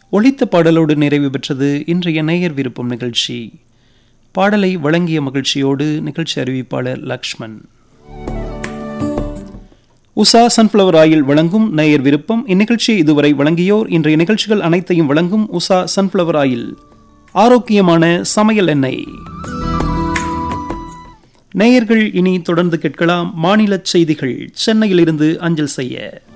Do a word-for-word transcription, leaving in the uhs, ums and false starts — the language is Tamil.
ஒலித்த பாடலோடு நிறைவு பெற்றது இன்றைய நேயர் விருப்பம் நிகழ்ச்சி. பாடலை வழங்கிய மகிழ்ச்சியோடு நிகழ்ச்சி அறிவிப்பாளர் லக்ஷ்மண். உஷா சன்ஃப்ளவர் ஆயில் வழங்கும் நேயர் விருப்பம். இந்நிகழ்ச்சியை இதுவரை வழங்கியோர் இன்றைய நிகழ்ச்சிகள் அனைத்தையும் வழங்கும் உஷா சன்ஃப்ளவர் ஆயில், ஆரோக்கியமான சமையல் எண்ணெய். நேயர்கள் இனி தொடர்ந்து கேட்கலாம் மாநில செய்திகள் சென்னையிலிருந்து அஞ்சல் செய்ய.